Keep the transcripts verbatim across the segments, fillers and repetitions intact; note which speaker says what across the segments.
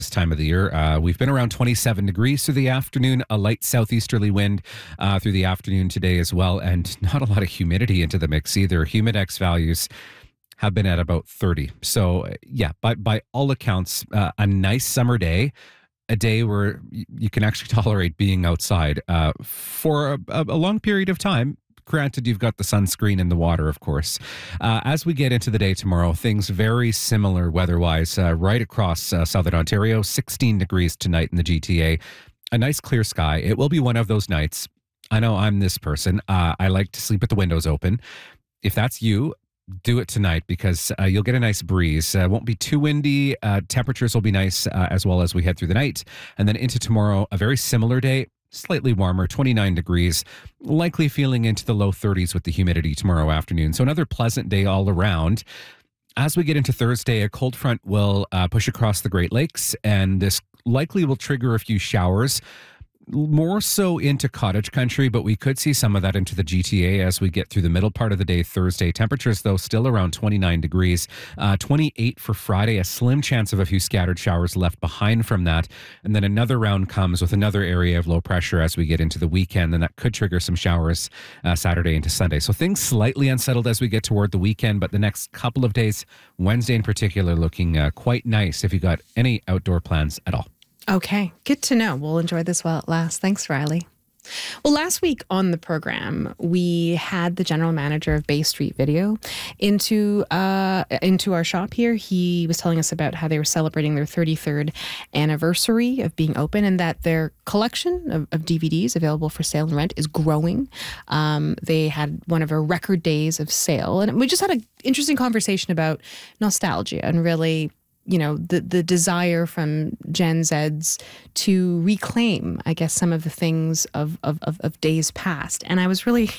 Speaker 1: this time of the year. Uh, we've been around twenty-seven degrees through the afternoon, a light southeasterly wind uh, through the afternoon today as well, and not a lot of humidity into the mix either. Humidex values have been at about thirty. So, uh, yeah, by, by all accounts, uh, a nice summer day, a day where y- you can actually tolerate being outside uh, for a, a long period of time. Granted, you've got the sunscreen in the water, of course. Uh, as we get into the day tomorrow, things very similar weather-wise uh, right across uh, southern Ontario. sixteen degrees tonight in the G T A. A nice clear sky. It will be one of those nights. I know I'm this person. Uh, I like to sleep with the windows open. If that's you, do it tonight because uh, you'll get a nice breeze. Uh, won't be too windy. Uh, temperatures will be nice uh, as well as we head through the night. And then into tomorrow, a very similar day. Slightly warmer, twenty-nine degrees, likely feeling into the low thirties with the humidity tomorrow afternoon. So another pleasant day all around. As we get into Thursday, a cold front will uh, push across the Great Lakes, and this likely will trigger a few showers, more so into cottage country, but we could see some of that into the G T A as we get through the middle part of the day Thursday. Temperatures, though, still around twenty-nine degrees. Uh, twenty-eight for Friday, a slim chance of a few scattered showers left behind from that. And then another round comes with another area of low pressure as we get into the weekend, and that could trigger some showers uh, Saturday into Sunday. So things slightly unsettled as we get toward the weekend, but the next couple of days, Wednesday in particular, looking uh, quite nice if you got any outdoor plans at all.
Speaker 2: Okay, good to know. We'll enjoy this while it lasts. Thanks, Riley. Well, last week on the program, we had the general manager of Bay Street Video into uh, into our shop here. He was telling us about how they were celebrating their thirty-third anniversary of being open and that their collection of, of D V Ds available for sale and rent is growing. Um, they had one of their record days of sale, and we just had an interesting conversation about nostalgia and really, you know, the the desire from Gen Zs to reclaim, I guess, some of the things of, of, of, of days past. And I was really,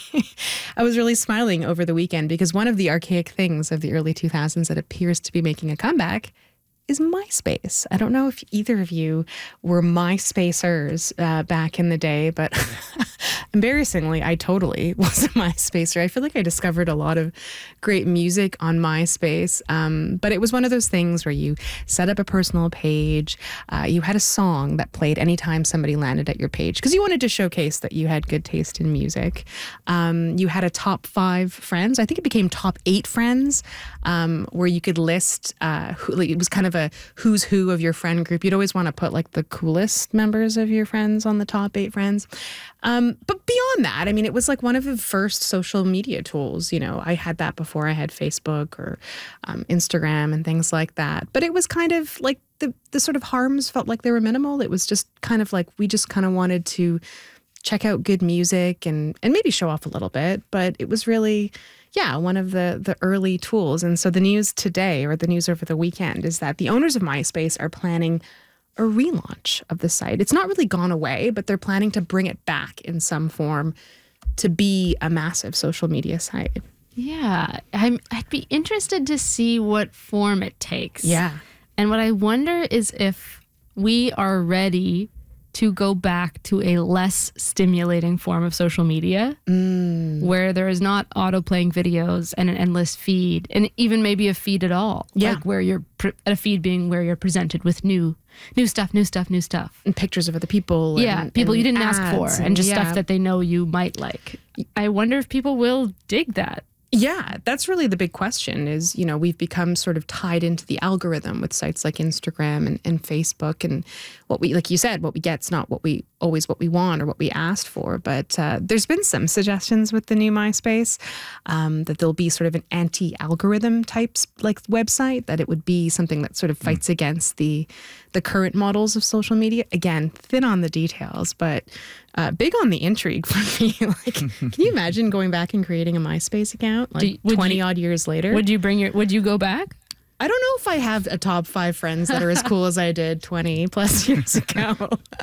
Speaker 2: I was really smiling over the weekend because one of the archaic things of the early two thousands that appears to be making a comeback is MySpace. I don't know if either of you were MySpacers uh, back in the day, but embarrassingly, I totally was a MySpacer. I feel like I discovered a lot of great music on MySpace, um, but it was one of those things where you set up a personal page, uh, you had a song that played anytime somebody landed at your page because you wanted to showcase that you had good taste in music. Um, you had a top five friends. I think it became top eight friends, um, where you could list, uh, who, like, it was kind of a who's who of your friend group. You'd always want to put like the coolest members of your friends on the top eight friends. Um, but beyond that, I mean, it was like one of the first social media tools. You know, I had that before I had Facebook or um, Instagram and things like that. But it was kind of like the, the sort of harms felt like they were minimal. It was just kind of like we just kind of wanted to check out good music and, and maybe show off a little bit. But it was really, yeah, one of the, the early tools. And so the news today, or the news over the weekend, is that the owners of MySpace are planning a relaunch of the site. It's not really gone away, but they're planning to bring it back in some form to be a massive social media site.
Speaker 3: Yeah, I'm, I'd be interested to see what form it takes.
Speaker 2: Yeah.
Speaker 3: And what I wonder is if we are ready to go back to a less stimulating form of social media
Speaker 2: mm.
Speaker 3: where there is not auto-playing videos and an endless feed, and even maybe a feed at all.
Speaker 2: Yeah.
Speaker 3: Like where you're, pre- a feed being where you're presented with new new stuff, new stuff, new stuff.
Speaker 2: And pictures of other people.
Speaker 3: Yeah,
Speaker 2: and,
Speaker 3: people
Speaker 2: and
Speaker 3: you didn't ask for,
Speaker 2: ads
Speaker 3: and just
Speaker 2: yeah.
Speaker 3: stuff that they know you might like. I wonder if people will dig that.
Speaker 2: Yeah, that's really the big question is, you know, we've become sort of tied into the algorithm with sites like Instagram and, and Facebook, and what we, like you said, what we get's not what we always what we want or what we asked for. But uh, there's been some suggestions with the new MySpace um, that there'll be sort of an anti-algorithm type like website, that it would be something that sort of fights mm. against the the current models of social media. Again, thin on the details, but uh, big on the intrigue for me. Like, can you imagine going back and creating a MySpace account like
Speaker 3: Do,
Speaker 2: twenty
Speaker 3: you,
Speaker 2: odd years later?
Speaker 3: Would you bring your? Would you go back?
Speaker 2: I don't know if I have a top five friends that are as cool as I did twenty plus years ago.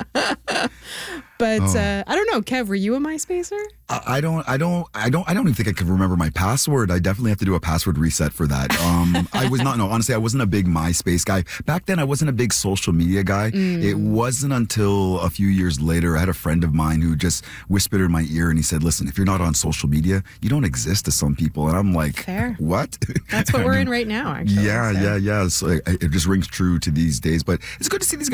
Speaker 2: But oh. uh, I don't know, Kev, were you a MySpacer?
Speaker 4: I, I don't, I don't, I don't, I don't even think I could remember my password. I definitely have to do a password reset for that. Um, I was not, no, honestly, I wasn't a big MySpace guy. Back then, I wasn't a big social media guy. Mm. It wasn't until a few years later, I had a friend of mine who just whispered in my ear and he said, listen, if you're not on social media, you don't exist to some people. And I'm like,
Speaker 2: fair.
Speaker 4: What?
Speaker 2: That's what we're in right now, actually.
Speaker 4: Yeah,
Speaker 2: so.
Speaker 4: yeah, yeah. So it, it just rings true to these days. But it's good to see these guys